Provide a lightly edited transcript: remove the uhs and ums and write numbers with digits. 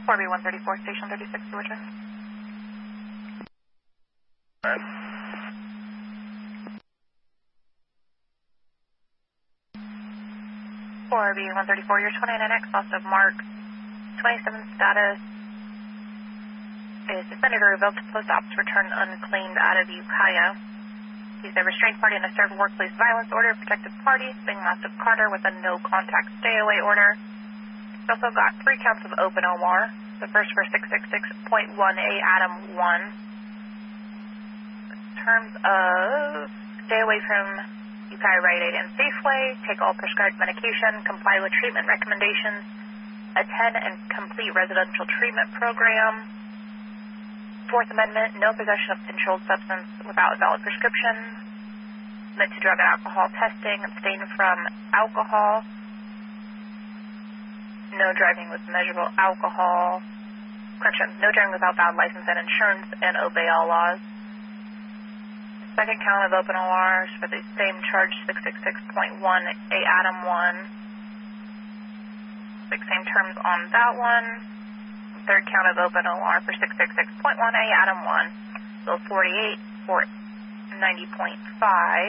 4B134, Station 36, Georgia. 4B134, your 29X, loss of Mark 27 status is suspended or revoked. Post ops return unclaimed out of Ukiah. He's a restrained party in a served workplace violence order, protected party, being lost of Carter with a no contact stay away order. He's also got 3 counts of open OR. The first for 666.1A Adam 1. In terms of stay away from Ukiah Rite Aid and Safeway, take all prescribed medication, comply with treatment recommendations, attend and complete residential treatment program. Fourth Amendment, no possession of controlled substance without a valid prescription. Submit to drug and alcohol testing, abstain from alcohol. No driving with measurable alcohol. Correction, no driving without valid license and insurance, and obey all laws. Second count of open ORs for the same charge, 666.1A Adam 1. Same terms on that one. Third count of open OR for 666.1A Adam 1. Bill 48 for 90.5.